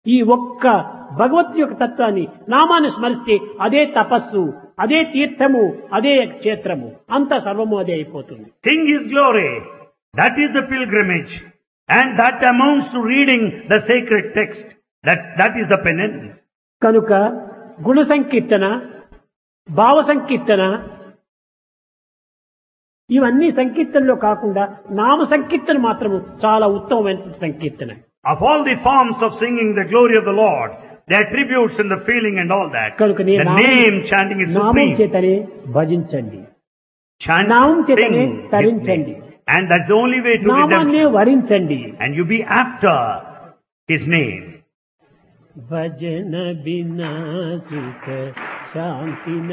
ఈ ఒక్క భగవత్ యొక్క తత్వాన్ని నామాన్ని స్మరిస్తే అదే తపస్సు, అదే తీర్థము, అదే క్షేత్రము, అంతా సర్వము అదే అయిపోతుంది. Sing His glory. That is the pilgrimage. And that amounts to reading the sacred text. That is the penance. కనుక గుణ సంకీర్తన, భావ సంకీర్తన, ఇవన్నీ సంకీర్తనలో కాకుండా నామ సంకీర్తన మాత్రము చాలా ఉత్తమమైన సంకీర్తన. Of all the forms of singing the glory of the Lord, the attributes and the feeling and all that, కనుక the name chanting is నామం supreme. చేతనే భజించండి, Chant, నామం చేతనే sing His తరించండి, name. And that's the only way to నామాన్నే redemption. వరించండి. And you be after His name. భజన బినా సుఖ శాంతి